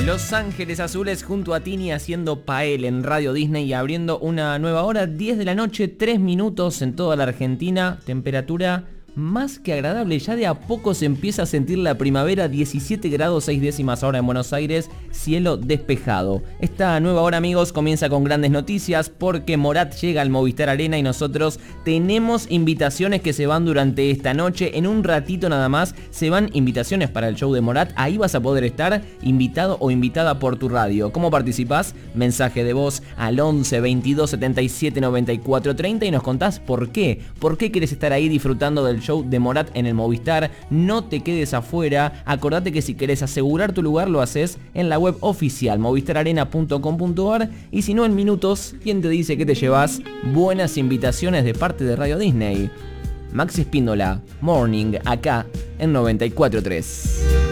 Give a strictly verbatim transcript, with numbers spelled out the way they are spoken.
Los Ángeles Azules junto a Tini haciendo Pael en Radio Disney y abriendo una nueva hora, diez de la noche, tres minutos en toda la Argentina, temperatura más que agradable, ya de a poco se empieza a sentir la primavera, diecisiete grados seis décimas ahora en Buenos Aires, cielo despejado. Esta nueva hora, amigos, comienza con grandes noticias porque Morat llega al Movistar Arena y nosotros tenemos invitaciones que se van durante esta noche. En un ratito nada más se van invitaciones para el show de Morat, ahí vas a poder estar invitado o invitada por tu radio. ¿Cómo participás? Mensaje de voz al once veintidós setenta y siete noventa y cuatro treinta y nos contás por qué, por qué querés estar ahí disfrutando del show de Morat en el Movistar. No te quedes afuera, acordate que si querés asegurar tu lugar lo haces en la web oficial movistar arena punto com punto ar y si no en minutos, ¿quién te dice que te llevas buenas invitaciones de parte de Radio Disney? Maxi Espíndola, Morning, acá en noventa y cuatro tres.